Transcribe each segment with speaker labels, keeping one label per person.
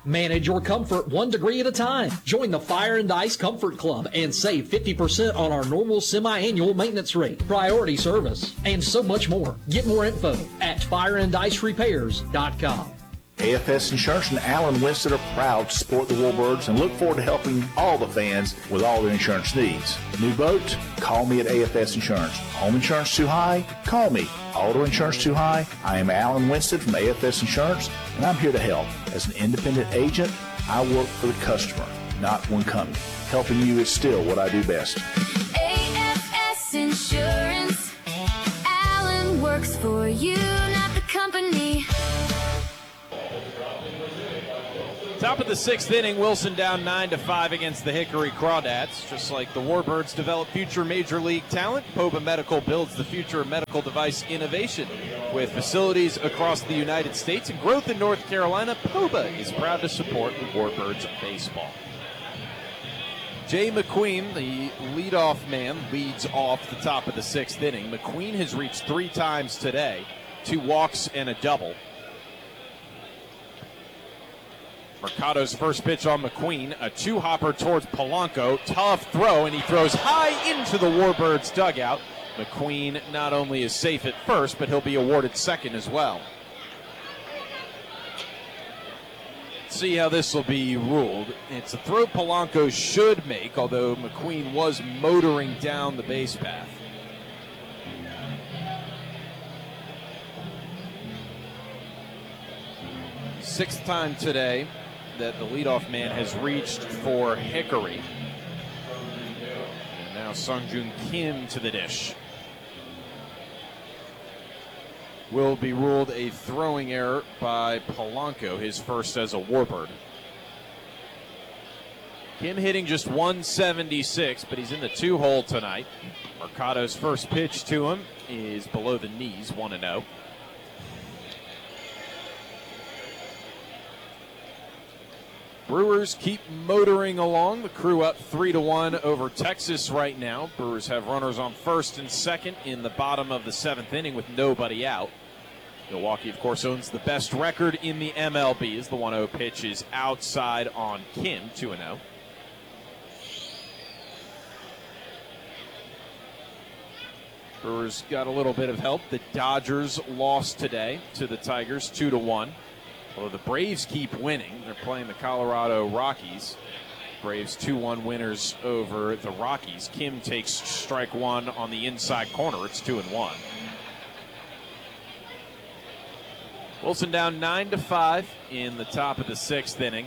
Speaker 1: Manage your comfort 1 degree at a time. Join the Fire and Ice Comfort Club and save 50% on our normal semi-annual maintenance rate, priority service, and so much more. Get more info at fireandIceRepairs.com.
Speaker 2: AFS Insurance and Alan Winston are proud to support the Warbirds and look forward to helping all the fans with all their insurance needs. New boat? Call me at AFS Insurance. Home insurance too high? Call me. Auto insurance too high? I am Alan Winston from AFS Insurance, and I'm here to help. As an independent agent, I work for the customer, not one company. Helping you is still what I do best.
Speaker 3: AFS Insurance. Alan works for you, not the company.
Speaker 4: Top of the 6th inning, Wilson down 9-5 against the Hickory Crawdads. Just like the Warbirds develop future Major League talent, Poba Medical builds the future of medical device innovation. With facilities across the United States and growth in North Carolina, Poba is proud to support the Warbirds baseball. Jay McQueen, the leadoff man, leads off the top of the 6th inning. McQueen has reached 3 times today, 2 walks and a double. Mercado's first pitch on McQueen, a 2-hopper towards Polanco. Tough throw, and he throws high into the Warbirds dugout. McQueen not only is safe at first, but he'll be awarded second as well. See how this will be ruled. It's a throw Polanco should make, although McQueen was motoring down the base path. Sixth time today that the leadoff man has reached for Hickory. And now Sungjun Kim to the dish. Will be ruled a throwing error by Polanco, his first as a Warbird. Kim hitting just 176, but he's in the 2-hole tonight. Mercado's first pitch to him is below the knees, 1-0. Brewers keep motoring along. The Crew up 3-1 over Texas right now. Brewers have runners on first and second in the bottom of the 7th inning with nobody out. Milwaukee, of course, owns the best record in the MLB as the 1-0 pitch is outside on Kim, 2-0. Brewers got a little bit of help. The Dodgers lost today to the Tigers, 2-1. Although the Braves keep winning, they're playing the Colorado Rockies. Braves 2-1 winners over the Rockies. Kim takes strike 1 on the inside corner. It's 2-1. Wilson down 9-5 in the top of the 6th inning.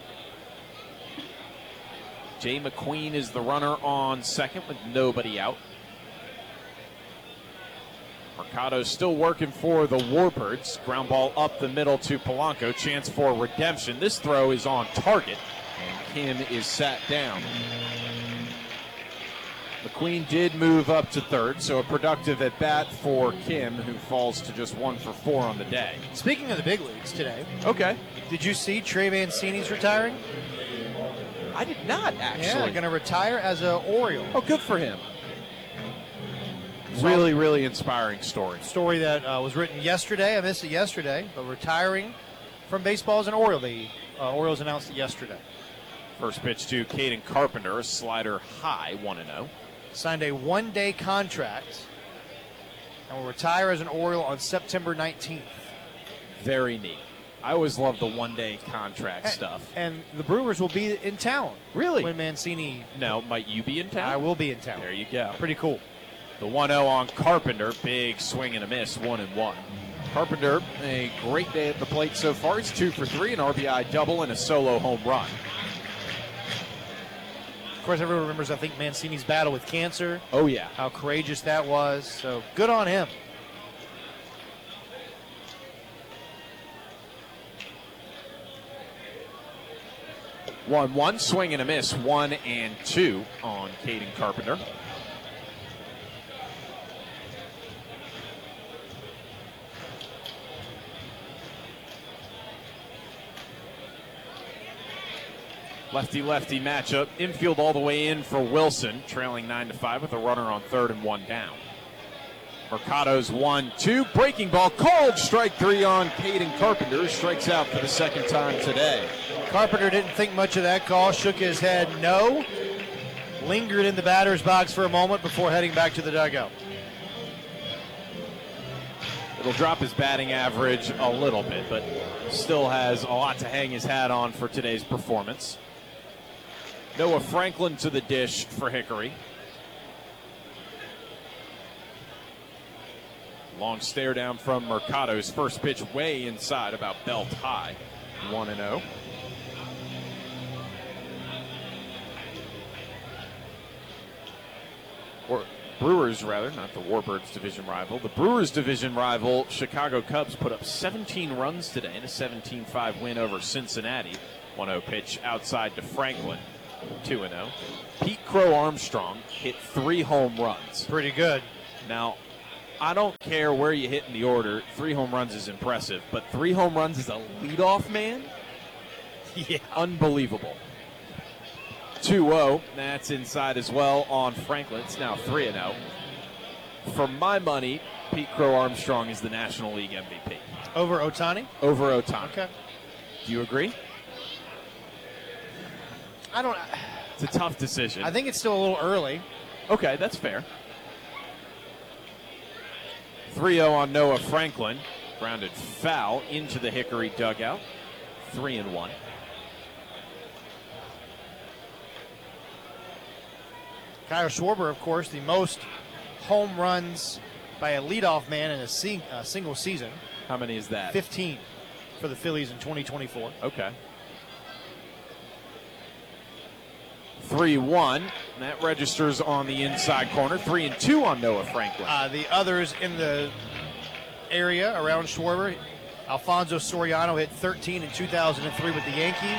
Speaker 4: Jay McQueen is the runner on second with nobody out. Mercado still working for the Warbirds. Ground ball up the middle to Polanco. Chance for redemption. This throw is on target, and Kim is sat down. McQueen did move up to third, so a productive at bat for Kim, who falls to just 1 for 4 on the day.
Speaker 5: Speaking of the big leagues today.
Speaker 4: Okay.
Speaker 5: Did you see Trey Mancini's retiring?
Speaker 4: I did not, actually.
Speaker 5: Yeah, going to retire as an Oriole.
Speaker 4: Oh, good for him. Really, really inspiring story.
Speaker 5: Story that was written yesterday. I missed it yesterday, but retiring from baseball as an Oriole. The Orioles announced it yesterday.
Speaker 4: First pitch to Caden Carpenter, a slider high, 1-0.
Speaker 5: Signed a 1-day contract and will retire as an Oriole on September 19th.
Speaker 4: Very neat. I always love the 1-day contract stuff.
Speaker 5: And the Brewers will be in town.
Speaker 4: Really?
Speaker 5: When Mancini...
Speaker 4: Now, might you be in town?
Speaker 5: I will be in town.
Speaker 4: There you go.
Speaker 5: Pretty cool.
Speaker 4: The 1-0 on Carpenter, big swing and a miss, 1-1. Carpenter, a great day at the plate so far. He's 2 for 3, an RBI double and a solo home run.
Speaker 5: Of course, everyone remembers, I think, Mancini's battle with cancer.
Speaker 4: Oh, yeah.
Speaker 5: How courageous that was. So, good on him.
Speaker 4: One swing and a miss, 1-2 on Caden Carpenter. Lefty-lefty matchup. Infield all the way in for Wilson, trailing 9-5 with a runner on third and 1 down. Mercado's 1-2. Breaking ball called. Strike 3 on Caden Carpenter. Strikes out for the second time today.
Speaker 5: Carpenter didn't think much of that call, shook his head no, lingered in the batter's box for a moment before heading back to the dugout.
Speaker 4: It'll drop his batting average a little bit, but still has a lot to hang his hat on for today's performance. Noah Franklin to the dish for Hickory. Long stare down from Mercado's first pitch way inside, about belt high. 1-0. Or Brewers, rather, not the Warbirds division rival. The Brewers division rival, Chicago Cubs, put up 17 runs today in a 17-5 win over Cincinnati. 1-0 pitch outside to Franklin. 2-0. Pete Crow Armstrong hit 3 home runs.
Speaker 5: Pretty good.
Speaker 4: Now, I don't care where you hit in the order. 3 home runs is impressive, but 3 home runs as a leadoff man?
Speaker 5: Yeah.
Speaker 4: Unbelievable. 2-0. That's inside as well on Franklin. It's now 3-0. For my money, Pete Crow Armstrong is the National League MVP.
Speaker 5: Over Ohtani?
Speaker 4: Over Ohtani.
Speaker 5: Okay.
Speaker 4: Do you agree?
Speaker 5: I don't.
Speaker 4: It's a tough decision.
Speaker 5: I think it's still a little early.
Speaker 4: Okay, that's fair. 3-0 on Noah Franklin. Grounded foul into the Hickory dugout. 3-1.
Speaker 5: Kyle Schwarber, of course, the most home runs by a leadoff man in a single season.
Speaker 4: How many is that?
Speaker 5: 15 for the Phillies in 2024.
Speaker 4: Okay. 3-1. That registers on the inside corner. 3-2 on Noah Franklin.
Speaker 5: The others in the area around Schwarber, Alfonso Soriano hit 13 in 2003 with the Yankees.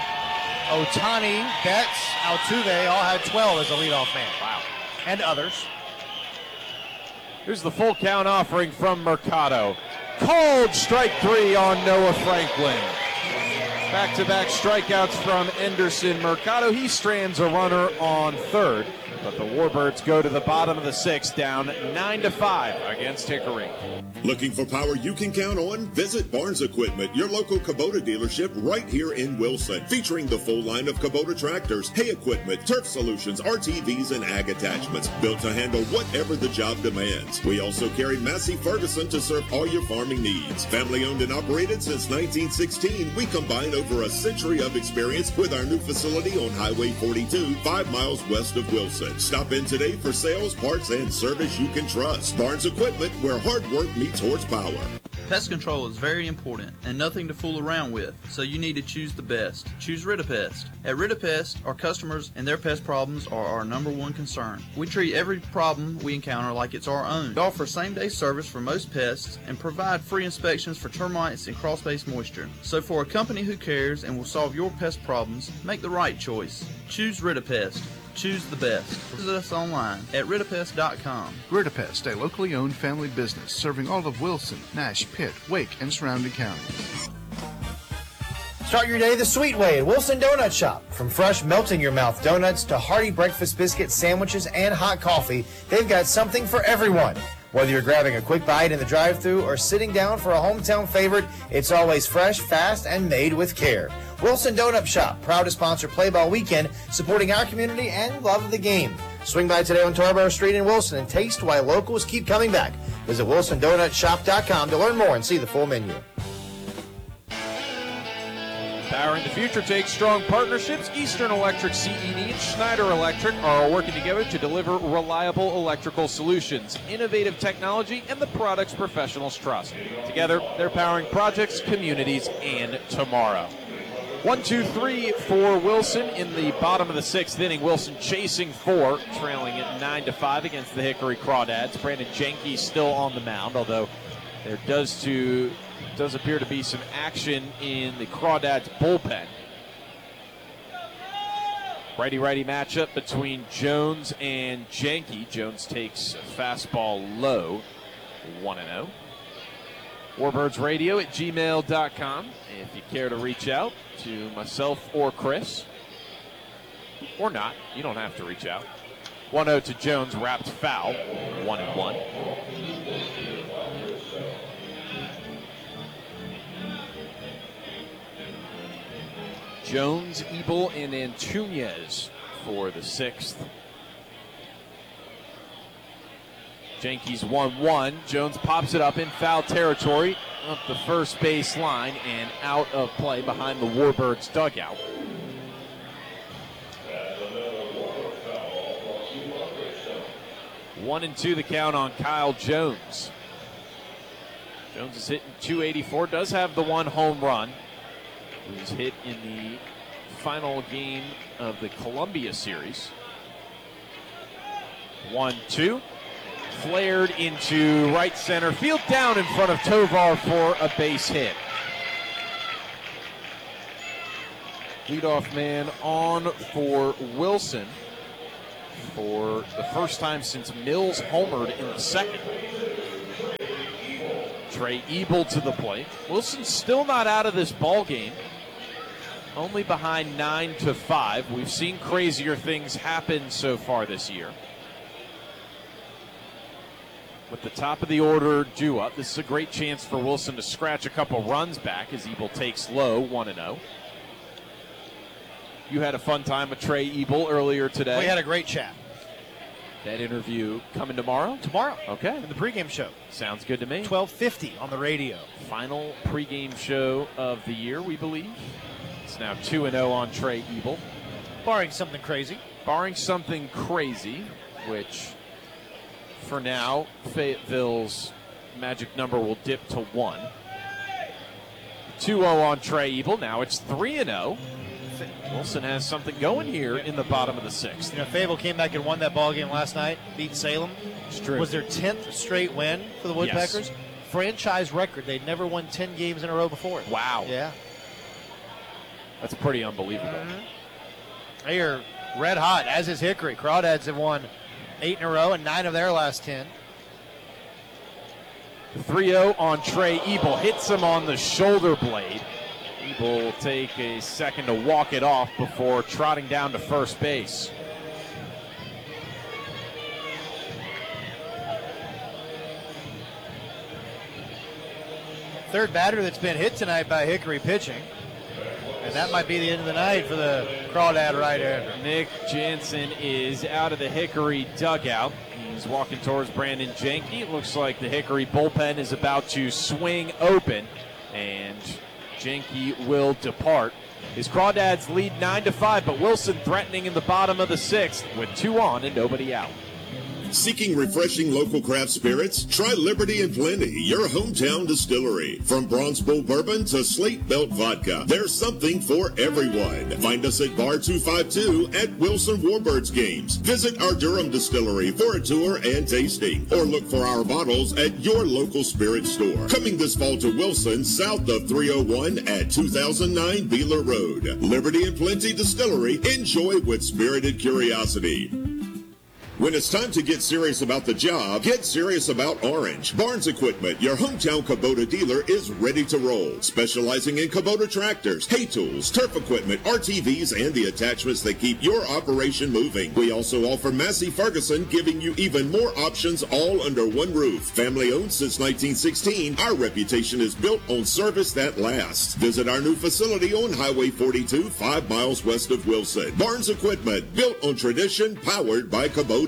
Speaker 5: Ohtani, Betts, Altuve all had 12 as a leadoff man.
Speaker 4: Wow.
Speaker 5: And others.
Speaker 4: Here's the full count offering from Mercado. Called strike 3 on Noah Franklin. Back-to-back strikeouts from Anderson Mercado. He strands a runner on third, but the Warbirds go to the bottom of the 6th, down 9-5 against Hickory.
Speaker 6: Looking for power you can count on? Visit Barnes Equipment, your local Kubota dealership right here in Wilson, featuring the full line of Kubota tractors, hay equipment, turf solutions, RTVs, and ag attachments, built to handle whatever the job demands. We also carry Massey Ferguson to serve all your farming needs. Family owned and operated since 1916, we combine over a century of experience with our new facility on Highway 42, 5 miles west of Wilson. Stop in today for sales, parts, and service you can trust. Barnes Equipment, where hard work meets horsepower.
Speaker 7: Pest control is very important and nothing to fool around with, so you need to choose the best. Choose Ritapest. At Ritapest, our customers and their pest problems are our #1 concern. We treat every problem we encounter like it's our own. We offer same-day service for most pests and provide free inspections for termites and crawl-space moisture. So for a company who cares and will solve your pest problems, make the right choice. Choose Ritapest. Choose the best. Visit us online at Ritapest.com.
Speaker 8: Ritapest, a locally owned family business serving all of Wilson, Nash, Pitt, Wake, and surrounding counties.
Speaker 9: Start your day the sweet way at Wilson Donut Shop. From fresh melt-in-your-mouth donuts to hearty breakfast biscuits, sandwiches, and hot coffee, they've got something for everyone. Whether you're grabbing a quick bite in the drive-thru or sitting down for a hometown favorite, it's always fresh, fast, and made with care. Wilson Donut Shop, proud to sponsor Play Ball Weekend, supporting our community and love of the game. Swing by today on Tarboro Street in Wilson and taste why locals keep coming back. Visit WilsonDonutShop.com to learn more and see the full menu.
Speaker 4: Powering the future takes strong partnerships. Eastern Electric CED and Schneider Electric are working together to deliver reliable electrical solutions, innovative technology, and the products professionals trust. Together, they're powering projects, communities, and tomorrow. 1-2-3 for Wilson in the bottom of the 6th inning. Wilson chasing 4, trailing at 9-5 against the Hickory Crawdads. Brandon Jenke still on the mound, although there does appear to be some action in the Crawdads bullpen. Righty-righty matchup between Jones and Jenke. Jones takes a fastball low, 1-0. WarbirdsRadio at gmail.com if you care to reach out to myself or Chris. Or not. You don't have to reach out. 1-0 to Jones, wrapped foul, 1-1. Jones, Ebel, and Antunez for the 6th. Yankees 1-1. Jones pops it up in foul territory up the first base line and out of play behind the Warbirds dugout. 1-2 the count on Kyle Jones. Jones is hitting .284, does have the one home run. He was hit in the final game of the Columbia series. 1-2. Flared into right center field, down in front of Tovar for a base hit. Leadoff man on for Wilson for the first time since Mills homered in the 2nd. Trey Ebel to the plate. Wilson's still not out of this ball game. Only behind 9-5. We've seen crazier things happen so far this year. With the top of the order due up, this is a great chance for Wilson to scratch a couple runs back as Ebel takes low, 1-0. You had a fun time with Trey Ebel earlier today.
Speaker 5: We had a great chat.
Speaker 4: That interview coming tomorrow?
Speaker 5: Tomorrow.
Speaker 4: Okay.
Speaker 5: In the pregame show.
Speaker 4: Sounds good to me.
Speaker 5: 12:50 on the radio.
Speaker 4: Final pregame show of the year, we believe. It's now 2-0 on Trey Ebel.
Speaker 5: Barring something crazy.
Speaker 4: Barring something crazy, which for now, Fayetteville's magic number will dip to 1. 2-0 on Trey Ebel. Now it's 3-0. Wilson has something going here in the bottom of the 6th.
Speaker 5: You know, Fayetteville came back and won that ball game last night, beat Salem.
Speaker 4: It's true.
Speaker 5: Was their 10th straight win for the Woodpeckers.
Speaker 4: Yes.
Speaker 5: Franchise record. They'd never won 10 games in a row before.
Speaker 4: Wow.
Speaker 5: Yeah.
Speaker 4: That's pretty unbelievable.
Speaker 5: Mm-hmm. They are red hot, as is Hickory. Crawdads have won 8 in a row and 9 of their last 10.
Speaker 4: 3-0 on Trey Ebel. Hits him on the shoulder blade. Ebel will take a second to walk it off before trotting down to first base.
Speaker 5: Third batter that's been hit tonight by Hickory pitching. And that might be the end of the night for the Crawdad right-hander.
Speaker 4: Nick Jansen is out of the Hickory dugout. He's walking towards Brandon Jenke. It looks like the Hickory bullpen is about to swing open, and Jenke will depart. His Crawdads lead 9-5, but Wilson threatening in the bottom of the 6th with 2 on and nobody out.
Speaker 6: Seeking refreshing local craft spirits? Try Liberty and Plenty, your hometown distillery. From Bronze Bull Bourbon to Slate Belt Vodka, there's something for everyone. Find us at Bar 252 at Wilson Warbirds games. Visit our Durham distillery for a tour and tasting, or look for our bottles at your local spirit store. Coming this fall to Wilson, south of 301 at 2009 Beeler Road. Liberty and Plenty Distillery. Enjoy with spirited curiosity. When it's time to get serious about the job, get serious about Orange. Barnes Equipment, your hometown Kubota dealer, is ready to roll. Specializing in Kubota tractors, hay tools, turf equipment, RTVs, and the attachments that keep your operation moving. We also offer Massey Ferguson, giving you even more options all under one roof. Family owned since 1916, our reputation is built on service that lasts. Visit our new facility on Highway 42, 5 miles west of Wilson. Barnes Equipment, built on tradition, powered by Kubota.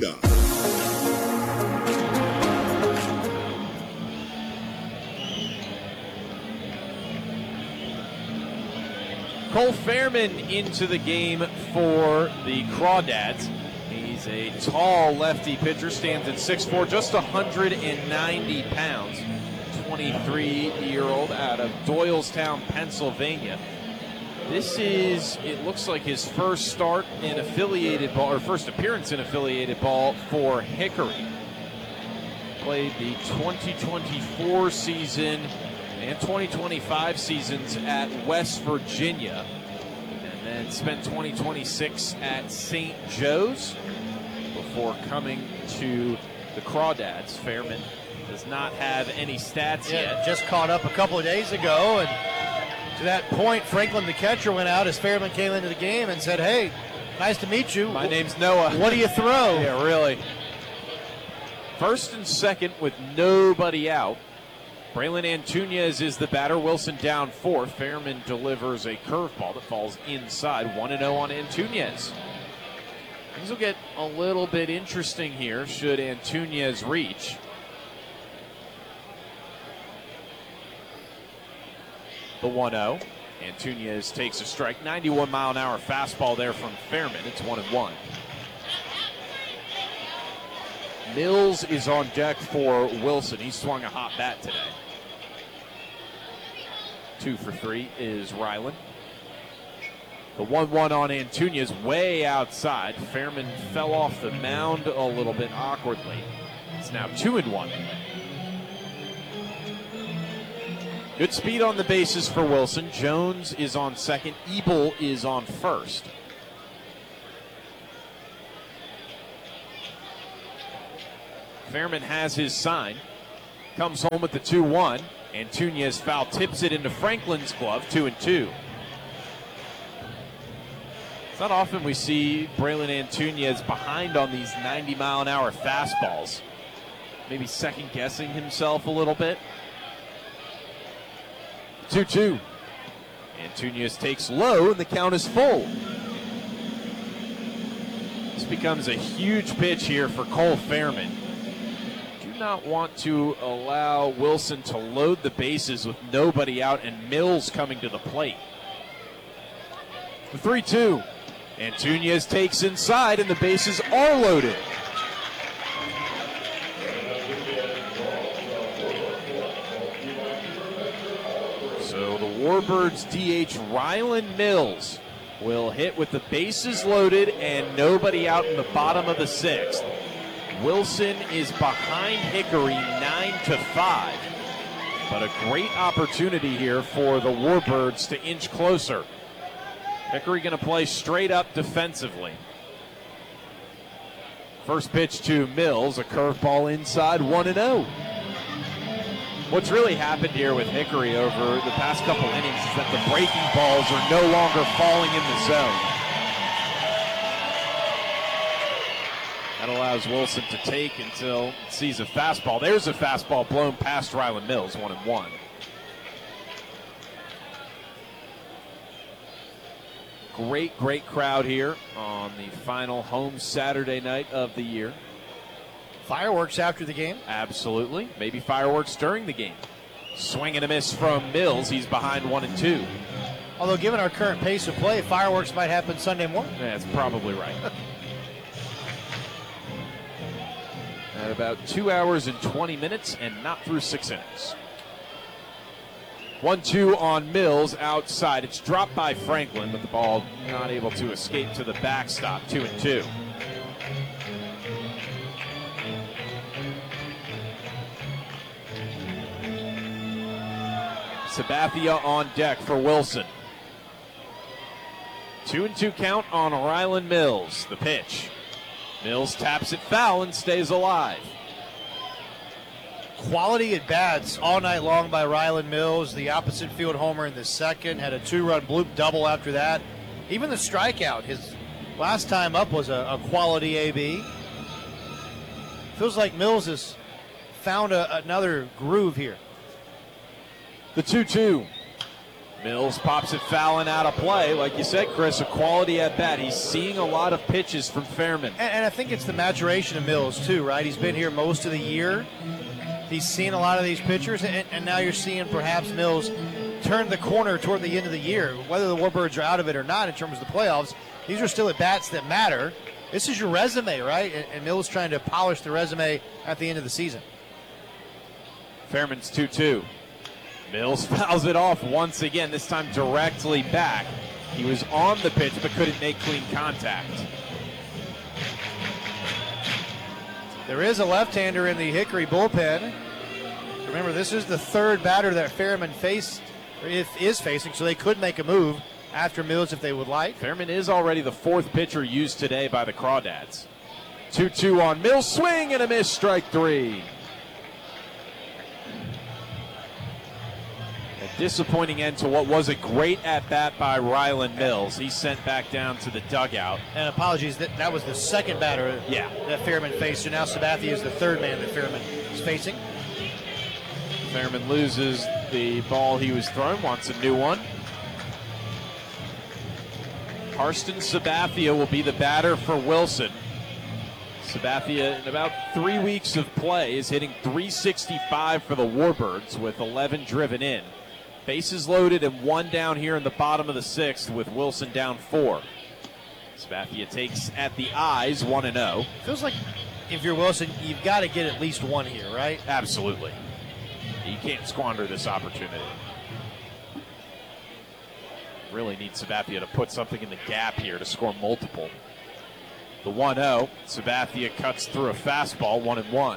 Speaker 4: Cole Fairman into the game for the Crawdads. He's a tall lefty pitcher, stands at 6'4", just 190 pounds. 23-year-old out of Doylestown, Pennsylvania. This is, it looks like his first start in affiliated ball, or first appearance in affiliated ball for Hickory. Played the 2024 season and 2025 seasons at West Virginia, and then spent 2026 at St. Joe's before coming to the Crawdads. Fairman does not have any stats yet.
Speaker 5: Just caught up a couple of days ago, and to that point, Franklin, the catcher, went out as Fairman came into the game and said, "Hey, nice to meet you.
Speaker 4: My name's Noah.
Speaker 5: What do you throw?"
Speaker 4: Yeah, really. First and second with nobody out. Braylon Antunez is the batter. Wilson down 4. Fairman delivers a curveball that falls inside. 1-0 on Antunez. Things will get a little bit interesting here should Antunez reach. The 1-0. Antunez takes a strike. 91-mile-an-hour fastball there from Fairman. It's 1-1. Mills is on deck for Wilson. He swung a hot bat today. 2 for 3 is Ryland. The 1-1 on Antunez way outside. Fairman fell off the mound a little bit awkwardly. It's now 2-1. Good speed on the bases for Wilson. Jones is on second. Ebel is on first. Fairman has his sign. Comes home with the 2-1. Antunez foul tips it into Franklin's glove. 2-2. It's not often we see Braylon Antunez behind on these 90-mile-an-hour fastballs. Maybe second-guessing himself a little bit. 2-2. Antunez takes low, and the count is full. This becomes a huge pitch here for Cole Fairman. Do not want to allow Wilson to load the bases with nobody out and Mills coming to the plate. The 3-2. Antunez takes inside, and the bases are loaded. So the Warbirds DH Ryland Mills will hit with the bases loaded and nobody out in the bottom of the 6th. Wilson is behind Hickory 9-5. But a great opportunity here for the Warbirds to inch closer. Hickory going to play straight up defensively. First pitch to Mills, a curveball inside, 1-0. What's really happened here with Hickory over the past couple innings is that the breaking balls are no longer falling in the zone. That allows Wilson to take until it sees a fastball. There's a fastball blown past Ryland Mills, 1-1. Great crowd here on the final home Saturday night of the year.
Speaker 5: Fireworks after the game?
Speaker 4: Absolutely. Maybe fireworks during the game. Swing and a miss from Mills. He's behind 1-2.
Speaker 5: Although given our current pace of play, fireworks might happen Sunday morning.
Speaker 4: That's probably right. At about 2 hours and 20 minutes and not through 6 innings. 1-2 on Mills outside. It's dropped by Franklin, but the ball not able to escape to the backstop. 2-2. Sabathia on deck for Wilson. 2-2 count on Ryland Mills. The pitch. Mills taps it foul and stays alive.
Speaker 5: Quality at bats all night long by Ryland Mills. The opposite field homer in the second. Had a 2-run bloop double after that. Even the strikeout, his last time up was a quality AB. Feels like Mills has found another groove here.
Speaker 4: The 2-2. Mills pops it foul and out of play. Like you said, Chris, a quality at bat. He's seeing a lot of pitches from Fairman.
Speaker 5: And I think it's the maturation of Mills, too, right? He's been here most of the year. He's seen a lot of these pitchers, and now you're seeing perhaps Mills turn the corner toward the end of the year. Whether the Warbirds are out of it or not in terms of the playoffs, these are still at bats that matter. This is your resume, right? And Mills trying to polish the resume at the end of the season.
Speaker 4: Fairman's 2-2. Mills fouls it off once again, this time directly back. He was on the pitch but couldn't make clean contact.
Speaker 5: There is a left-hander in the Hickory bullpen. Remember, this is the third batter that Fairman is facing, so they could make a move after Mills if they would like.
Speaker 4: Fairman is already the fourth pitcher used today by the Crawdads. 2-2 on Mills, swing and a miss, strike 3. A disappointing end to what was a great at-bat by Ryland Mills. He's sent back down to the dugout.
Speaker 5: And apologies, that was the second batter that Fairman faced. So now Sabathia is the third man that Fairman is facing.
Speaker 4: Fairman loses the ball he was throwing, wants a new one. Karsten Sabathia will be the batter for Wilson. Sabathia, in about 3 weeks of play, is hitting .365 for the Warbirds with 11 driven in. Bases loaded and 1 down here in the bottom of the 6th with Wilson down 4. Sabathia takes at the eyes 1-0.
Speaker 5: Feels like if you're Wilson, you've got to get at least one here, right?
Speaker 4: Absolutely. You can't squander this opportunity. Really need Sabathia to put something in the gap here to score multiple. The 1-0, Sabathia cuts through a fastball, 1-1.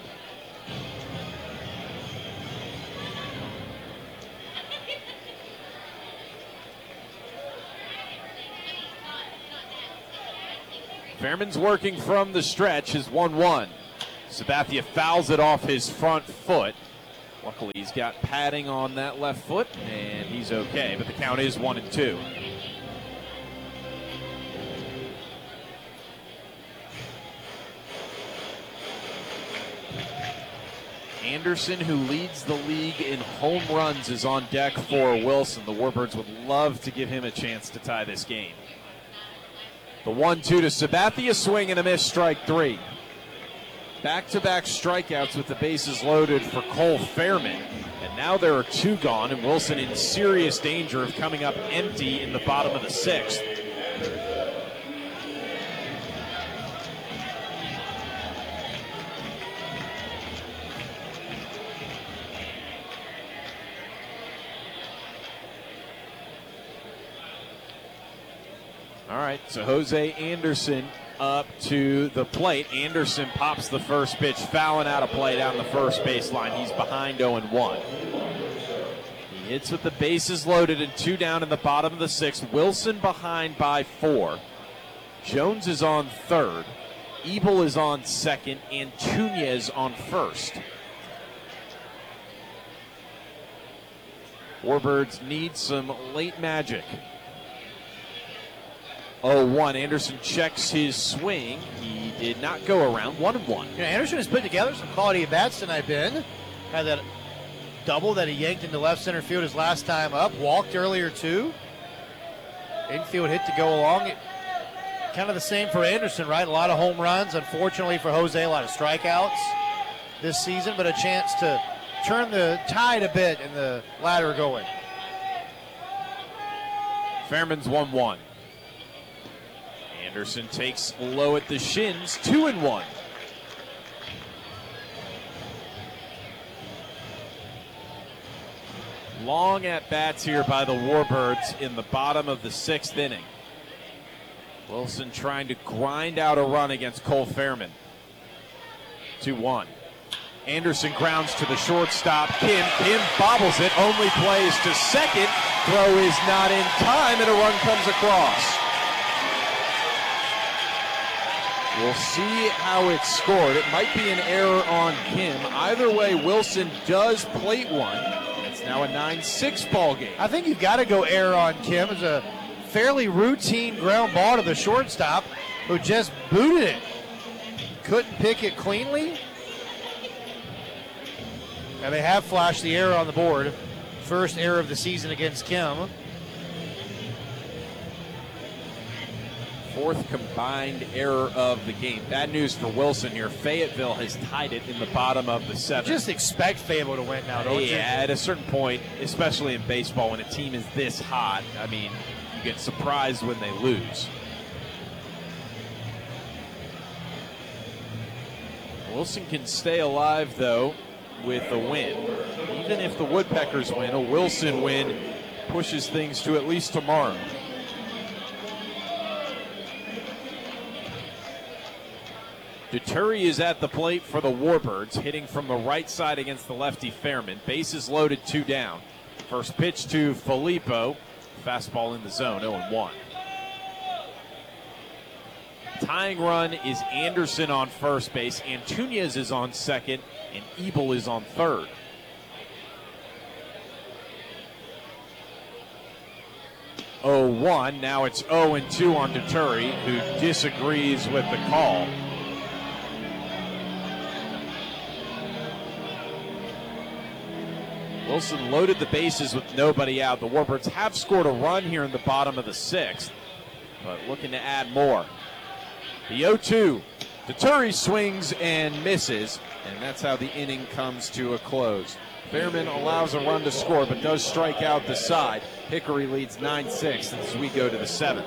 Speaker 4: Fairman's working from the stretch, is 1-1. Sabathia fouls it off his front foot. Luckily, he's got padding on that left foot, and he's okay, but the count is 1-2. Anderson, who leads the league in home runs, is on deck for Wilson. The Warbirds would love to give him a chance to tie this game. The 1-2 to Sabathia, swing and a miss, strike 3. Back-to-back strikeouts with the bases loaded for Cole Fairman. And now there are 2 gone, and Wilson in serious danger of coming up empty in the bottom of the 6th. All right, so Jose Anderson up to the plate. Anderson pops the first pitch, fouling out of play down the first baseline. He's behind 0-1. He hits with the bases loaded and 2 down in the bottom of the 6th. Wilson behind by 4. Jones is on third. Ebel is on second, and Tunez on first. Warbirds need some late magic. 0-1. Anderson checks his swing. He did not go around. 1-1.
Speaker 5: Anderson has put together some quality at bats tonight, Ben. Had that double that he yanked into left center field his last time up. Walked earlier, too. Infield hit to go along. Kind of the same for Anderson, right? A lot of home runs. Unfortunately for Jose, a lot of strikeouts this season, but a chance to turn the tide a bit in the ladder going.
Speaker 4: Fairman's 1-1. Anderson takes low at the shins, 2-1. Long at bats here by the Warbirds in the bottom of the 6th inning. Wilson trying to grind out a run against Cole Fairman. 2-1. Anderson grounds to the shortstop. Kim bobbles it, only plays to second. Throw is not in time, and a run comes across. We'll see how it's scored. It might be an error on Kim. Either way, Wilson does plate one. It's now a 9-6 ball game.
Speaker 5: I think you've got to go error on Kim. It's a fairly routine ground ball to the shortstop who just booted it. Couldn't pick it cleanly. And they have flashed the error on the board. First error of the season against Kim.
Speaker 4: 4th combined error of the game. Bad news for Wilson here. Fayetteville has tied it in the bottom of the 7th.
Speaker 5: Just expect Fayetteville to win now, don't you?
Speaker 4: Yeah, at a certain point, especially in baseball, when a team is this hot, I mean, you get surprised when they lose. Wilson can stay alive, though, with a win. Even if the Woodpeckers win, a Wilson win pushes things to at least tomorrow. Duturi is at the plate for the Warbirds, hitting from the right side against the lefty Fairman. Bases loaded, 2 down. First pitch to Filippo. Fastball in the zone, 0-1. Tying run is Anderson on first base. Antunez is on second, and Ebel is on third. Now it's 0-2 on Duturi, who disagrees with the call. Wilson loaded the bases with nobody out. The Warbirds have scored a run here in the bottom of the 6th, but looking to add more. The 0-2. Deturi swings and misses, and that's how the inning comes to a close. Fairman allows a run to score, but does strike out the side. Hickory leads 9-6 as we go to the 7th.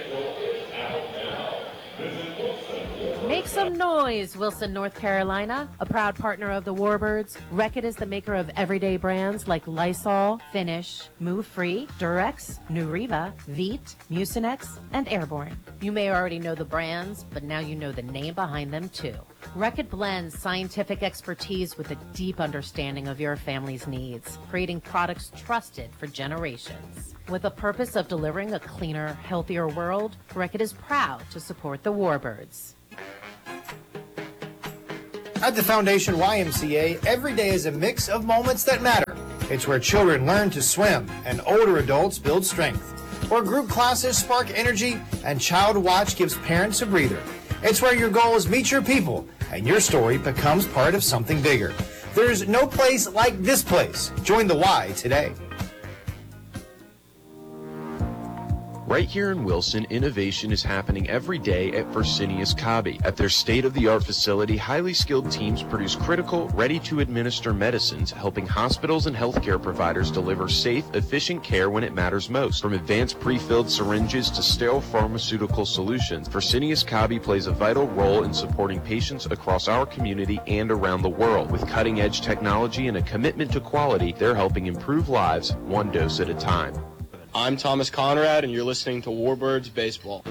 Speaker 10: Make some noise, Wilson, North Carolina. A proud partner of the Warbirds, Reckitt is the maker of everyday brands like Lysol, Finish, Move Free, Durex, Nuriva, Veet, Mucinex, and Airborne. You may already know the brands, but now you know the name behind them too. Reckitt blends scientific expertise with a deep understanding of your family's needs, creating products trusted for generations. With a purpose of delivering a cleaner, healthier world, Reckitt is proud to support the Warbirds.
Speaker 9: At the Foundation YMCA, every day is a mix of moments that matter. It's where children learn to swim and older adults build strength. Where group classes spark energy and Child Watch gives parents a breather. It's where your goals meet your people and your story becomes part of something bigger. There's no place like this place. Join the Y today.
Speaker 11: Right here in Wilson, innovation is happening every day at Fresenius Kabi. At their state-of-the-art facility, highly skilled teams produce critical, ready-to-administer medicines, helping hospitals and healthcare providers deliver safe, efficient care when it matters most. From advanced pre-filled syringes to sterile pharmaceutical solutions, Fresenius Kabi plays a vital role in supporting patients across our community and around the world. With cutting-edge technology and a commitment to quality, they're helping improve lives one dose at a time.
Speaker 12: I'm Thomas Conrad, and you're listening to Warbirds Baseball.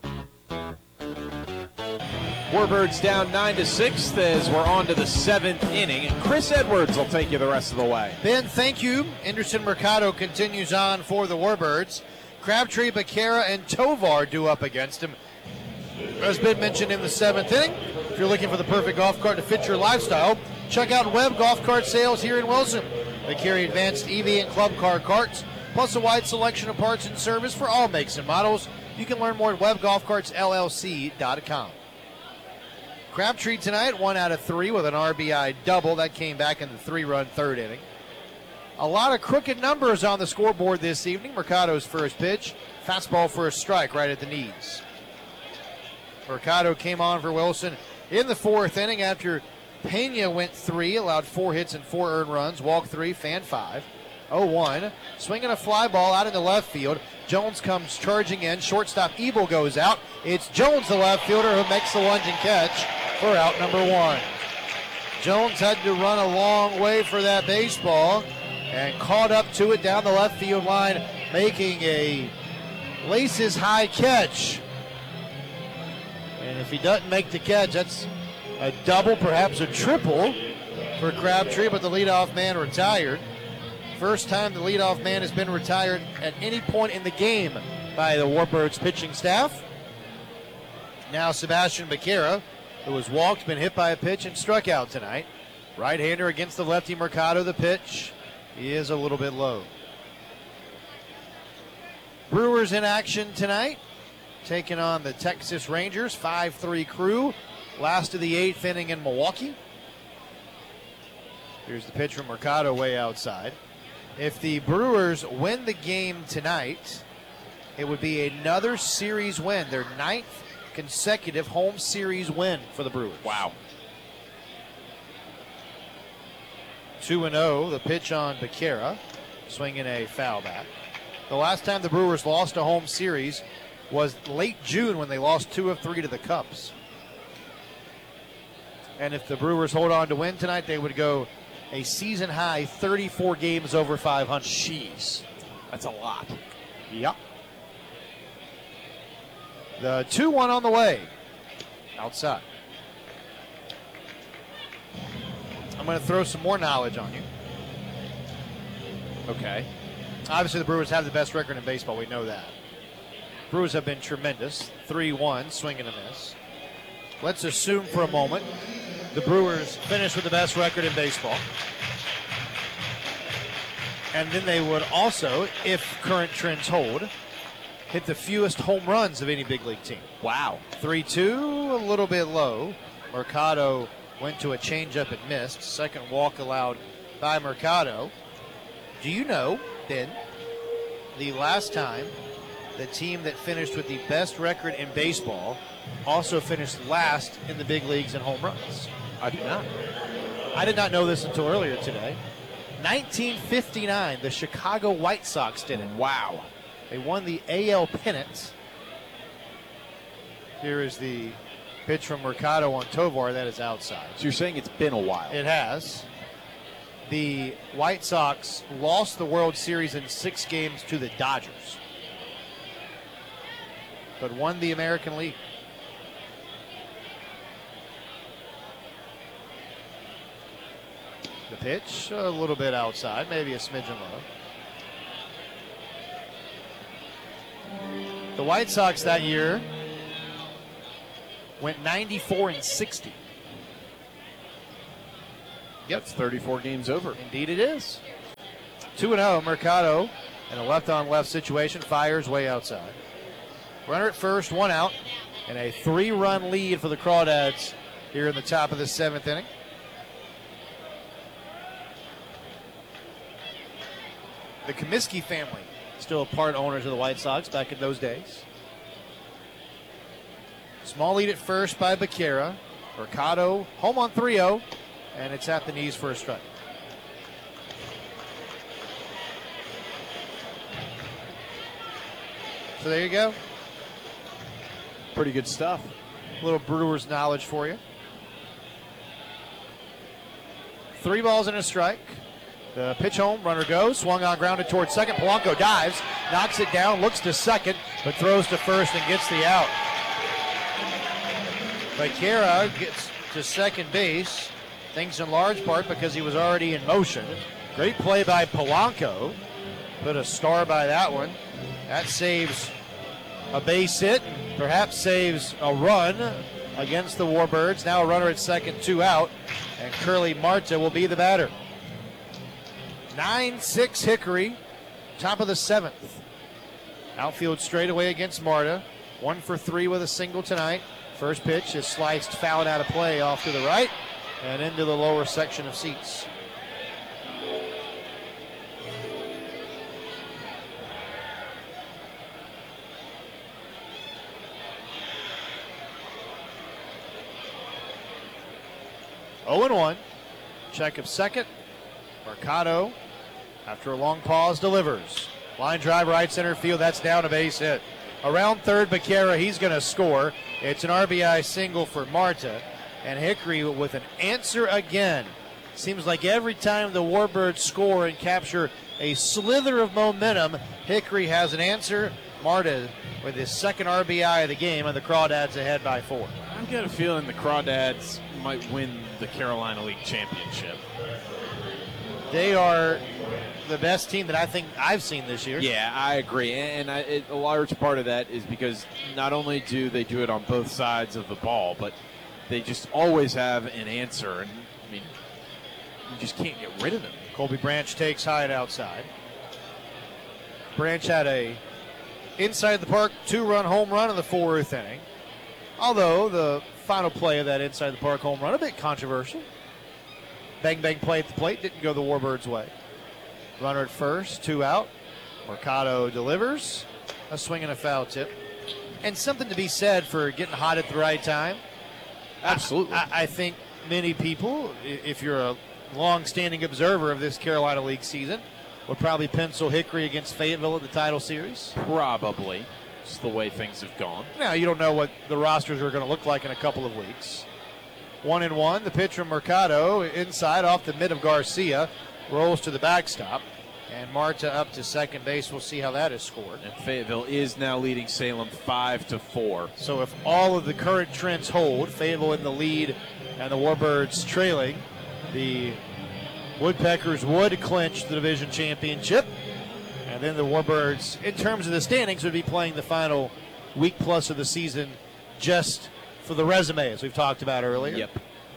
Speaker 4: Warbirds down 9-6 as we're on to the 7th inning, and Chris Edwards will take you the rest of the way.
Speaker 5: Ben, thank you. Anderson Mercado continues on for the Warbirds. Crabtree, Becerra, and Tovar due up against him. As Ben mentioned in the 7th inning, if you're looking for the perfect golf cart to fit your lifestyle, check out Webb Golf Cart Sales here in Wilson. They carry advanced EV and club car carts, plus a wide selection of parts and service for all makes and models. You can learn more at WebbGolfCartsLLC.com. Crabtree tonight, 1 out of 3 with an RBI double. That came back in the 3-run 3rd inning. A lot of crooked numbers on the scoreboard this evening. Mercado's first pitch, fastball for a strike right at the knees. Mercado came on for Wilson in the 4th inning after Pena went 3, allowed 4 hits and 4 earned runs, walked 3, fanned 5. 0-1, swinging a fly ball out into left field. Jones comes charging in. Shortstop Ebel goes out. It's Jones, the left fielder, who makes the lunging catch for out number 1. Jones had to run a long way for that baseball and caught up to it down the left field line, making a laces high catch. And if he doesn't make the catch, that's a double, perhaps a triple for Crabtree, but the leadoff man retired. First time the leadoff man has been retired at any point in the game by the Warbirds pitching staff. Now Sebastian Becerra, who was walked, been hit by a pitch, and struck out tonight. Right-hander against the lefty Mercado. The pitch is a little bit low. Brewers in action tonight, taking on the Texas Rangers. 5-3 Crew, last of the 8th inning in Milwaukee. Here's the pitch from Mercado way outside. If the Brewers win the game tonight, it would be another series win, their 9th consecutive home series win for the Brewers.
Speaker 4: Wow.
Speaker 5: 2-0, the pitch on Becerra, swinging a foul back. The last time the Brewers lost a home series was late June when they lost 2 of 3 to the Cubs. And if the Brewers hold on to win tonight, they would go a season-high 34 games over 500.
Speaker 4: Jeez, that's a lot.
Speaker 5: Yep. The 2-1 on the way. Outside. I'm going to throw some more knowledge on you.
Speaker 4: Okay.
Speaker 5: Obviously, the Brewers have the best record in baseball. We know that. Brewers have been tremendous. 3-1, swing and a miss. Let's assume for a moment the Brewers finish with the best record in baseball. And then they would also, if current trends hold, hit the fewest home runs of any big league team.
Speaker 4: Wow.
Speaker 5: 3-2, a little bit low. Mercado went to a changeup and missed. Second walk allowed by Mercado. Do you know, then, the last time the team that finished with the best record in baseball also finished last in the big leagues in home runs?
Speaker 4: I do not.
Speaker 5: I did not know this until earlier today. 1959, the Chicago White Sox did it.
Speaker 4: Wow.
Speaker 5: They won the AL pennant. Here is the pitch from Mercado on Tovar. That is outside.
Speaker 4: So you're saying it's been a while.
Speaker 5: It has. The White Sox lost the World Series in 6 games to the Dodgers, but won the American League. The pitch, a little bit outside, maybe a smidgen low. The White Sox that year went 94-60.
Speaker 4: Yep. That's 34 games over.
Speaker 5: Indeed it is. 2-0, Mercado in a left-on-left situation, fires way outside. Runner at first, 1 out, and a 3-run lead for the Crawdads here in the top of the 7th inning. The Comiskey family, still a part owners of the White Sox back in those days. Small lead at first by Becerra. Mercado home on 3-0, and it's at the knees for a strike. So there you go.
Speaker 4: Pretty good stuff.
Speaker 5: A little Brewers knowledge for you. 3 balls and a strike. The pitch home, runner goes, swung on, grounded towards second. Polanco dives, knocks it down, looks to second, but throws to first and gets the out. Becerra gets to second base, thanks in large part because he was already in motion. Great play by Polanco. Put a star by that one. That saves a base hit, perhaps saves a run against the Warbirds. Now a runner at second, 2 out, and Curly Marte will be the batter. 9-6 Hickory, top of the 7th. Outfield straightaway against Marte. 1 for 3 with a single tonight. First pitch is sliced, fouled out of play off to the right and into the lower section of seats. Oh and 1. Check of second. Mercado, after a long pause, delivers. Line drive right center field. That's down a base hit. Around third, Becerra, he's going to score. It's an RBI single for Marte. And Hickory with an answer again. Seems like every time the Warbirds score and capture a slither of momentum, Hickory has an answer. Marte with his second RBI of the game, and the Crawdads ahead by 4.
Speaker 4: I've got a feeling the Crawdads might win the Carolina League Championship.
Speaker 5: They are the best team that I think I've seen this year.
Speaker 4: Yeah, I agree. And a large part of that is because not only do they do it on both sides of the ball, but they just always have an answer. And, I mean, you just can't get rid of them.
Speaker 5: Colby Branch takes Hyatt outside. Branch had a inside the park 2-run home run in the 4th inning. Although the final play of that inside the park home run, a bit controversial. Bang, bang play at the plate, didn't go the Warbirds' way. Runner at first, 2 out. Mercado delivers. A swing and a foul tip. And something to be said for getting hot at the right time.
Speaker 4: Absolutely.
Speaker 5: I think many people, if you're a long-standing observer of this Carolina League season, would probably pencil Hickory against Fayetteville in the title series.
Speaker 4: Probably. Just the way things have gone.
Speaker 5: Now, you don't know what the rosters are going to look like in a couple of weeks. 1-1, the pitch from Mercado inside off the mid of Garcia, rolls to the backstop, and Marte up to second base. We'll see how that is scored.
Speaker 4: And Fayetteville is now leading Salem 5-4.
Speaker 5: So if all of the current trends hold, Fayetteville in the lead and the Warbirds trailing, the Woodpeckers would clinch the division championship, and then the Warbirds, in terms of the standings, would be playing the final week plus of the season just for the resume, as we've talked about earlier.
Speaker 4: Yep.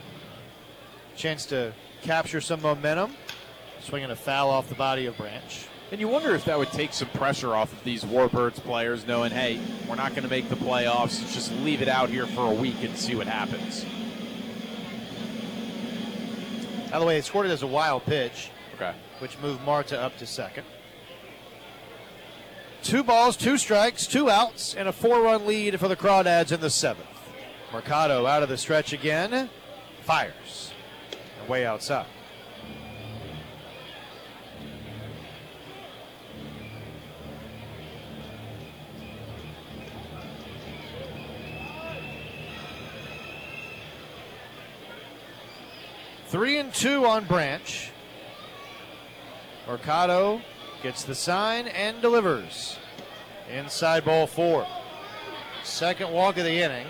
Speaker 5: Chance to capture some momentum. Swinging a foul off the body of Branch.
Speaker 4: And you wonder if that would take some pressure off of these Warbirds players, knowing, hey, we're not going to make the playoffs. Let's just leave it out here for a week and see what happens.
Speaker 5: By the way, they scored it as a wild pitch.
Speaker 4: Okay.
Speaker 5: Which moved Marta up to second. 2 balls, 2 strikes, 2 outs, and a 4-run lead for the Crawdads in the 7th. Mercado out of the stretch again. Fires. And way outside. Three and 2 on Branch. Mercado gets the sign and delivers. Inside ball 4. Second walk of the inning.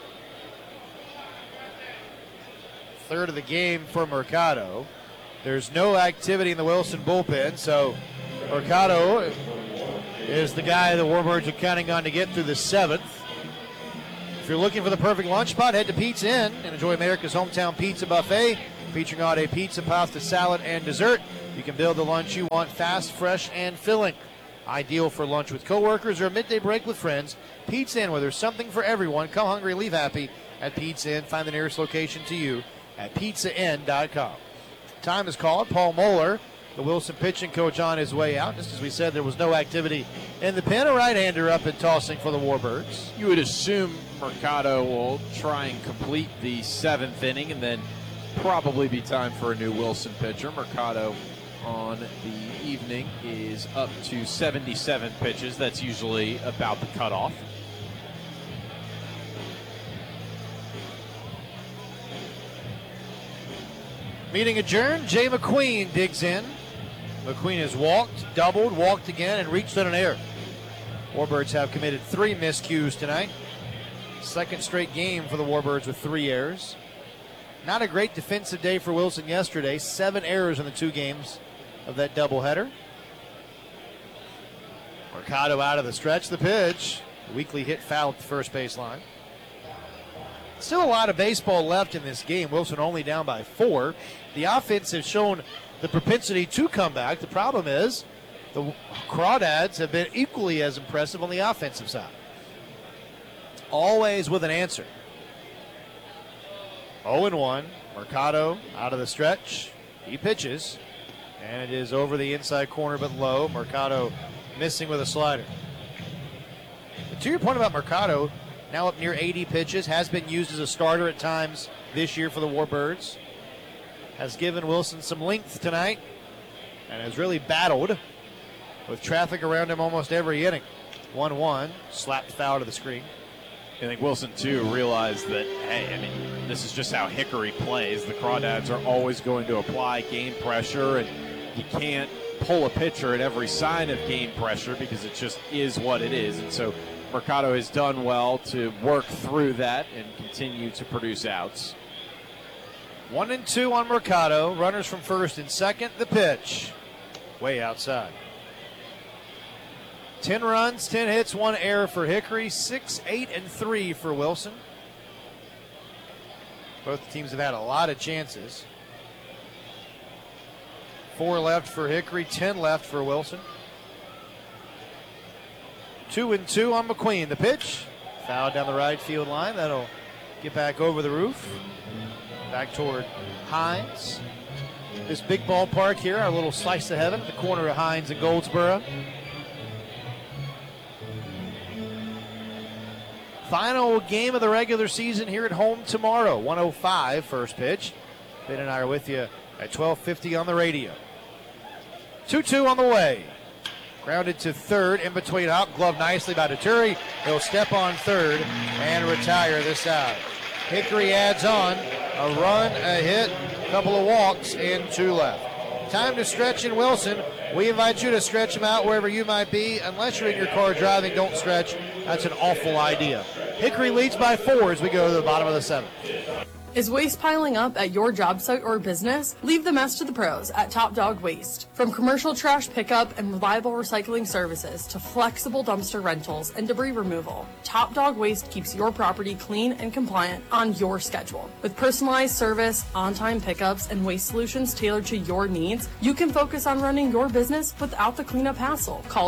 Speaker 5: Third of the game for Mercado. There's no activity in the Wilson bullpen, so Mercado is the guy the Warbirds are counting on to get through the 7th. If you're looking for the perfect lunch spot, head to Pizza Inn and enjoy America's hometown pizza buffet, featuring all day pizza, pasta, salad, and dessert. You can build the lunch you want fast, fresh, and filling. Ideal for lunch with coworkers or a midday break with friends. Pizza Inn, where there's something for everyone. Come hungry, leave happy at Pizza Inn. Find the nearest location to you at pizzainn.com. Time is called. Paul Moeller, the Wilson pitching coach, on his way out. Just as we said, there was no activity in the pen. A right-hander up and tossing for the Warbirds.
Speaker 4: You would assume Mercado will try and complete the 7th inning and then probably be time for a new Wilson pitcher. Mercado on the evening is up to 77 pitches. That's usually about the cutoff.
Speaker 5: Meeting adjourned. Jay McQueen digs in. McQueen has walked, doubled, walked again, and reached on an error. Warbirds have committed 3 miscues tonight. Second straight game for the Warbirds with 3 errors. Not a great defensive day for Wilson yesterday. 7 errors in the 2 games of that doubleheader. Mercado out of the stretch. The pitch. Weekly hit foul at the first baseline. Still a lot of baseball left in this game. Wilson only down by 4. The offense has shown the propensity to come back. The problem is the Crawdads have been equally as impressive on the offensive side. Always with an answer. 0-1. Mercado out of the stretch. He pitches. And it is over the inside corner but low. Mercado missing with a slider. But to your point about Mercado, now up near 80 pitches, has been used as a starter at times this year for the Warbirds. Has given Wilson some length tonight and has really battled with traffic around him almost every inning. 1-1, slapped foul to the screen.
Speaker 4: I think Wilson, too, realized that, hey, I mean, this is just how Hickory plays. The Crawdads are always going to apply game pressure, and you can't pull a pitcher at every sign of game pressure because it just is what it is. And so Mercado has done well to work through that and continue to produce outs.
Speaker 5: 1-2 on Mercado. Runners from first and second. The pitch. Way outside. 10 runs, 10 hits, 1 error for Hickory. 6-8-3 for Wilson. Both teams have had a lot of chances. 4 left for Hickory, 10 left for Wilson. 2-2 on McQueen. The pitch. Foul down the right field line. That'll get back over the roof. Back toward Hines. This big ballpark here, our little slice of heaven at the corner of Hines and Goldsboro. Final game of the regular season here at home tomorrow. 1:05 first pitch. Ben and I are with you at 12:50 on the radio. 2-2 on the way. Grounded to third, in between, out, glove nicely by Deturi. He'll step on third and retire this out. Hickory adds on a run, a hit, a couple of walks, and 2 left. Time to stretch in Wilson. We invite you to stretch them out wherever you might be. Unless you're in your car driving, don't stretch. That's an awful idea. Hickory leads by 4 as we go to the bottom of the 7th.
Speaker 13: Is waste piling up at your job site or business? Leave the mess to the pros at Top Dog Waste. From commercial trash pickup and reliable recycling services to flexible dumpster rentals and debris removal, Top Dog Waste keeps your property clean and compliant on your schedule. With personalized service, on-time pickups, and waste solutions tailored to your needs, you can focus on running your business without the cleanup hassle. Call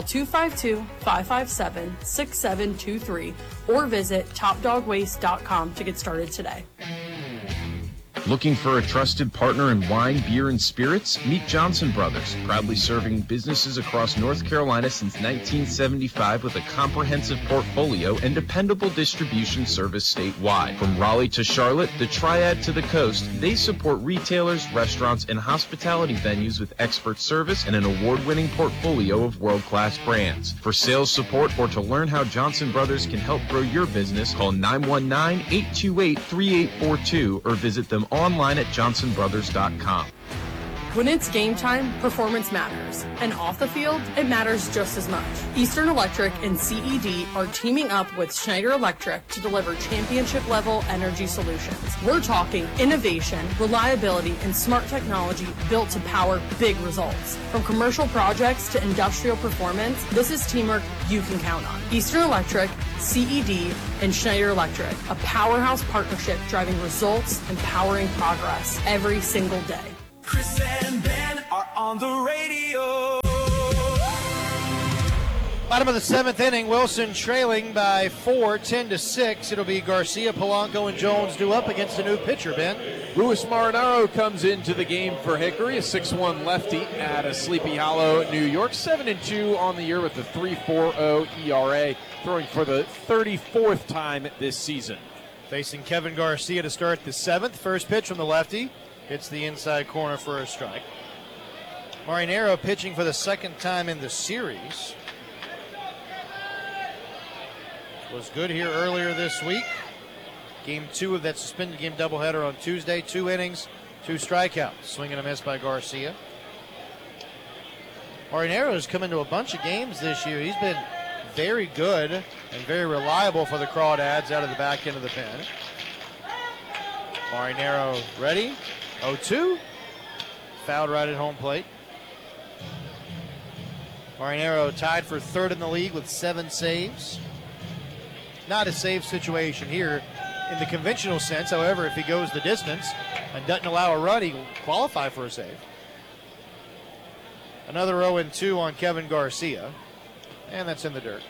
Speaker 13: 252-557-6723 or visit topdogwaste.com to get started today.
Speaker 11: Looking for a trusted partner in wine, beer, and spirits? Meet Johnson Brothers, proudly serving businesses across North Carolina since 1975 with a comprehensive portfolio and dependable distribution service statewide. From Raleigh to Charlotte, the Triad to the coast, they support retailers, restaurants, and hospitality venues with expert service and an award-winning portfolio of world-class brands. For sales support or to learn how Johnson Brothers can help grow your business, call 919-828-3842 or visit them online at johnsonbrothers.com.
Speaker 13: When it's game time, performance matters. And off the field, it matters just as much. Eastern Electric and CED are teaming up with Schneider Electric to deliver championship-level energy solutions. We're talking innovation, reliability, and smart technology built to power big results. From commercial projects to industrial performance, this is teamwork you can count on. Eastern Electric, CED, and Schneider Electric, a powerhouse partnership driving results and powering progress every single day.
Speaker 14: Chris and Ben are on the radio.
Speaker 5: Bottom of the 7th inning, Wilson trailing by 4, 10-6. It'll be Garcia, Polanco, and Jones due up against a new pitcher, Ben.
Speaker 4: Luis Marinaro comes into the game for Hickory, a 6'1 lefty out of Sleepy Hollow, New York. 7-2 on the year with a 3.40 ERA, throwing for the 34th time this season.
Speaker 5: Facing Kevin Garcia to start the 7th. First pitch from the lefty. Hits the inside corner for a strike. Marinaro pitching for the second time in the series. Was good here earlier this week. Game 2 of that suspended game doubleheader on Tuesday. 2 innings, 2 strikeouts. Swing and a miss by Garcia. Marinaro's come into a bunch of games this year. He's been very good and very reliable for the Crawdads out of the back end of the pen. Marinaro ready. 0-2. Fouled right at home plate. Marinaro tied for 3rd in the league with 7 saves. Not a save situation here in the conventional sense. However, if he goes the distance and doesn't allow a run, he will qualify for a save. Another 0-2 on Kevin Garcia. And that's in the dirt.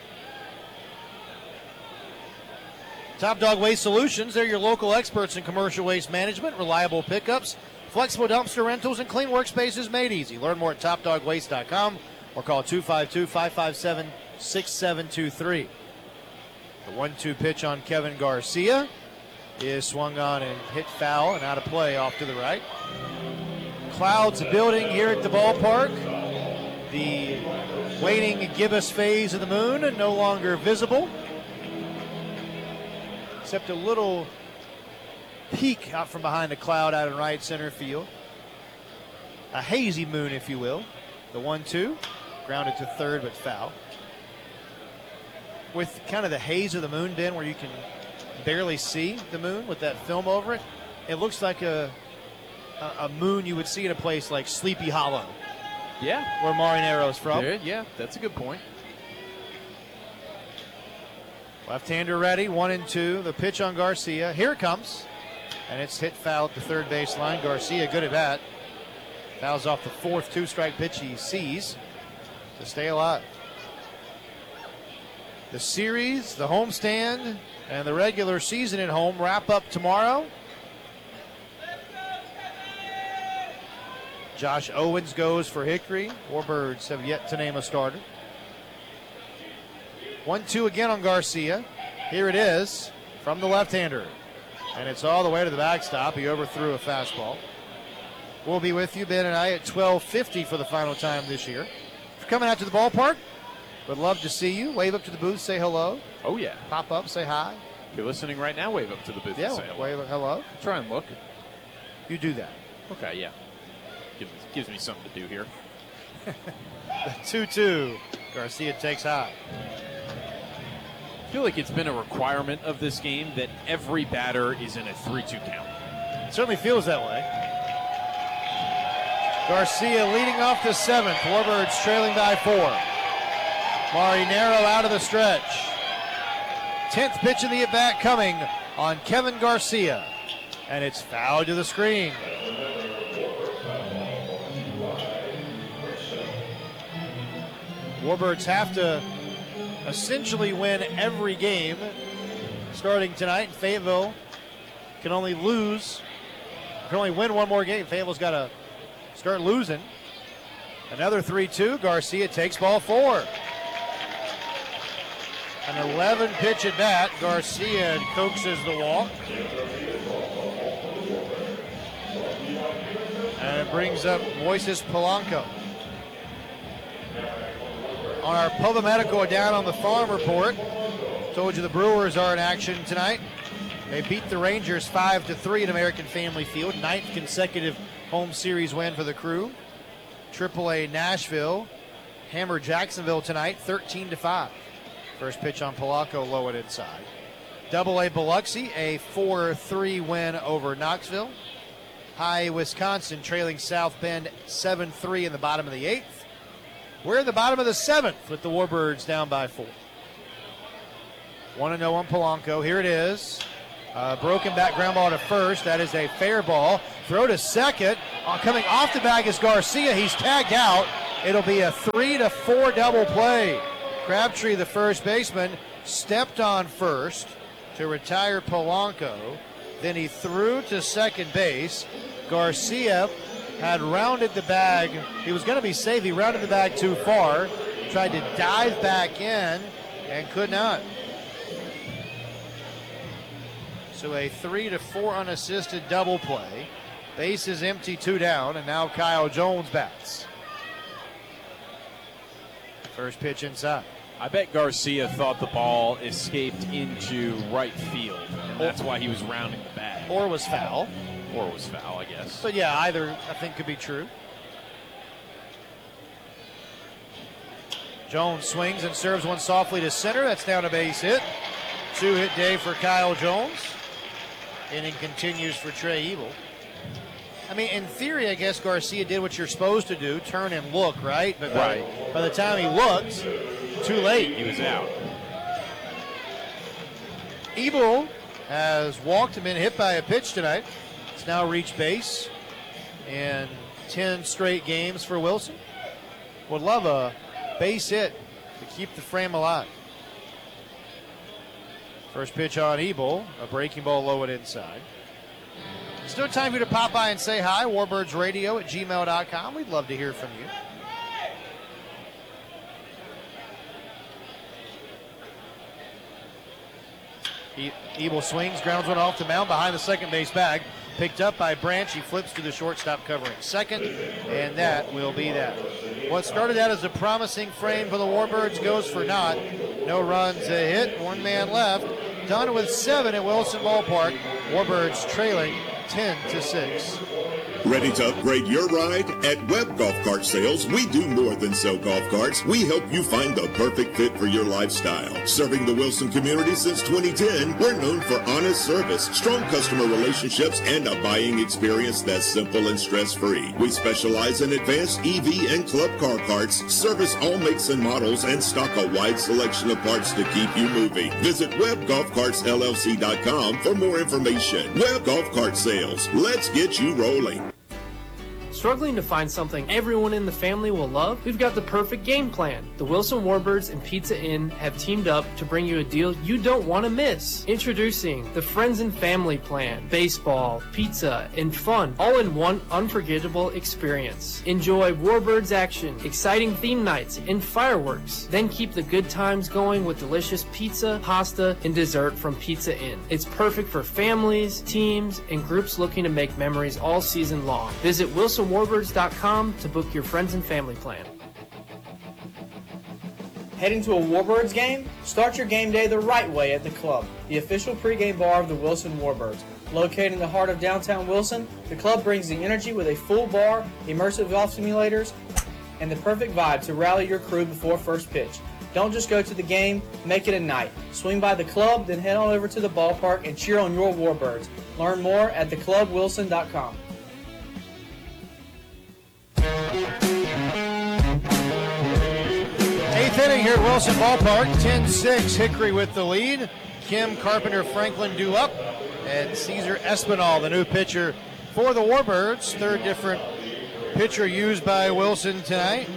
Speaker 5: Top Dog Waste Solutions, they're your local experts in commercial waste management, reliable pickups, flexible dumpster rentals, and clean workspaces made easy. Learn more at topdogwaste.com or call 252-557-6723. The 1-2 pitch on Kevin Garcia is swung on and hit foul and out of play off to the right. Clouds building here at the ballpark. The waning gibbous phase of the moon no longer visible, except a little peek out from behind a cloud out in right center field. A hazy moon, if you will. The 1-2, grounded to third but foul. With kind of the haze of the moon, Ben, where you can barely see the moon with that film over it, it looks like a moon you would see in a place like Sleepy Hollow.
Speaker 4: Yeah.
Speaker 5: Where Marinaro's from.
Speaker 4: Yeah, that's a good point.
Speaker 5: Left-hander ready, 1-2. The pitch on Garcia. Here it comes. And it's hit foul at the third base line. Garcia good at bat. Fouls off the 4th 2-strike pitch he sees to stay alive. The series, the homestand, and the regular season at home wrap up tomorrow. Josh Owens goes for Hickory. Warbirds have yet to name a starter. 1-2 again on Garcia. Here it is from the left-hander. And it's all the way to the backstop. He overthrew a fastball. We'll be with you, Ben and I, at 12:50 for the final time this year. If you're coming out to the ballpark, would love to see you. Wave up to the booth, say hello.
Speaker 4: Oh, yeah.
Speaker 5: Pop up, say hi.
Speaker 4: If you're listening right now, wave up to the booth and say hello.
Speaker 5: Wave hello.
Speaker 4: Try and look.
Speaker 5: You do that.
Speaker 4: Okay, yeah. Gives me something to do here.
Speaker 5: 2-2. Garcia takes high.
Speaker 4: I feel like it's been a requirement of this game that every batter is in a 3-2 count.
Speaker 5: It certainly feels that way. Garcia leading off the 7th. Warbirds trailing by 4. Marinaro out of the stretch. 10th pitch of the at-bat coming on Kevin Garcia. And it's fouled to the screen. Warbirds have to essentially win every game starting tonight. Fayetteville can only lose can only win one more game. Fayetteville's got to start losing. Another 3-2. Garcia takes ball 4. An 11 pitch at bat. Garcia coaxes the walk. And it brings up Moises Polanco. On our Pova Medical Down on the Farm report, told you the Brewers are in action tonight. They beat the Rangers 5-3 at American Family Field. 9th consecutive home series win for the Crew. AAA Nashville hammered Jacksonville tonight 13-5. First pitch on Polanco, low and inside. AA Biloxi, a 4-3 win over Knoxville. High Wisconsin trailing South Bend 7-3 in the bottom of the 8th. We're in the bottom of the 7th with the Warbirds down by 4. 1-0 on Polanco. Here it is. Broken back ground ball to first. That is a fair ball. Throw to second. Coming off the bag is Garcia. He's tagged out. It'll be a 3-4 double play. Crabtree, the first baseman, stepped on first to retire Polanco. Then he threw to second base. Garcia had rounded the bag. He was going to be safe. He rounded the bag too far. Tried to dive back in and could not. So a 3-4 unassisted double play. Base is empty, 2 down, and now Kyle Jones bats. First pitch inside.
Speaker 4: I bet Garcia thought the ball escaped into right field, and that's why he was rounding the bag.
Speaker 5: Or was foul.
Speaker 4: Or was foul, I guess.
Speaker 5: But yeah, either I think could be true. Jones swings and serves one softly to center. That's down a base hit. 2-hit day for Kyle Jones. Inning continues for Trey Ebel. I mean, in theory, I guess Garcia did what you're supposed to do, turn and look, right? But by the time he looked, too late.
Speaker 4: He was out.
Speaker 5: Ebel has walked and been hit by a pitch tonight. It's now reached base in 10 straight games for Wilson. Would love a base hit to keep the frame alive. First pitch on Ebel, a breaking ball low and inside. Still time for you to pop by and say hi. WarbirdsRadio@gmail.com. We'd love to hear from you. Ebel swings, grounds one off the mound behind the second base bag. Picked up by Branch. He flips to the shortstop covering second, and that will be that. What started out as a promising frame for the Warbirds goes for naught. No runs, a hit, 1 man left. Done with 7 at Wilson Ballpark. Warbirds trailing 10-6.
Speaker 6: Ready to upgrade your ride? At Webb Golf Cart Sales, we do more than sell golf carts. We help you find the perfect fit for your lifestyle. Serving the Wilson community since 2010, we're known for honest service, strong customer relationships, and a buying experience that's simple and stress-free. We specialize in advanced EV and club car parts, service all makes and models, and stock a wide selection of parts to keep you moving. Visit WebbGolfCartsLLC.com for more information. Webb Golf Cart Sales. Let's get you rolling.
Speaker 15: Struggling to find something everyone in the family will love? We've got the perfect game plan. The Wilson Warbirds and Pizza Inn have teamed up to bring you a deal you don't want to miss. Introducing the Friends and Family Plan. Baseball, pizza, and fun, all in one unforgettable experience. Enjoy Warbirds action, exciting theme nights, and fireworks. Then keep the good times going with delicious pizza, pasta, and dessert from Pizza Inn. It's perfect for families, teams, and groups looking to make memories all season long. Visit WilsonWarbirds.com to book your friends and family plan.
Speaker 16: Heading to a Warbirds game? Start your game day the right way at the Club, the official pregame bar of the Wilson Warbirds. Located in the heart of downtown Wilson, the Club brings the energy with a full bar, immersive golf simulators, and the perfect vibe to rally your crew before first pitch. Don't just go to the game, make it a night. Swing by the Club, then head on over to the ballpark and cheer on your Warbirds. Learn more at theclubwilson.com.
Speaker 5: Eighth inning here at Wilson Ballpark. 10-6, Hickory with the lead. Kim Carpenter Franklin due up. And Caesar Espinal, the new pitcher for the Warbirds. Third different pitcher used by Wilson tonight.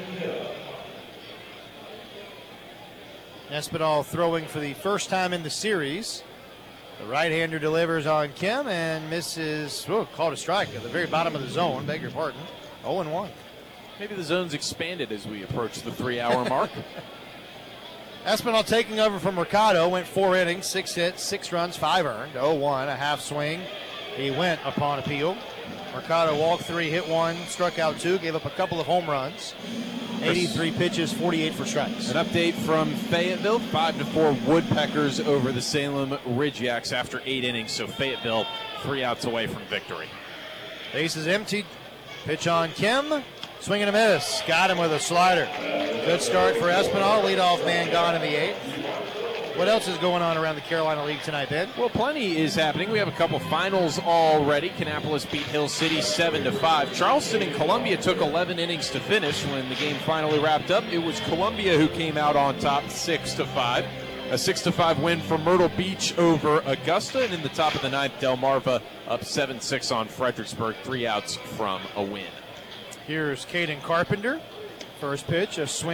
Speaker 5: Espinal throwing for the first time in the series. The right-hander delivers on Kim and misses. Called a strike at the very bottom of the zone. Beg your pardon. 0-1.
Speaker 4: Maybe the zone's expanded as we approach the 3-hour mark.
Speaker 5: Espinal taking over from Mercado. Went 4 innings, 6 hits, 6 runs, 5 earned. 0-1, a half swing. He went upon appeal. Mercado walked 3, hit 1, struck out 2, gave up a couple of home runs. 83 pitches, 48 for strikes.
Speaker 4: An update from Fayetteville, 5-4 Woodpeckers over the Salem Ridgeyaks after 8 innings. So Fayetteville 3 outs away from victory.
Speaker 5: Base is empty. Pitch on Kim. Swing and a miss. Got him with a slider. Good start for Espinal. Leadoff man gone in the 8th. What else is going on around the Carolina League tonight, Ben?
Speaker 4: Well, plenty is happening. We have a couple finals already. Kannapolis beat Hill City 7-5. Charleston and Columbia took 11 innings to finish. When the game finally wrapped up, it was Columbia who came out on top 6-5. A 6-5 win for Myrtle Beach over Augusta. And in the top of the 9th, Delmarva up 7-6 on Fredericksburg. 3 outs from a win.
Speaker 5: Here's Caden Carpenter. First pitch, a swing.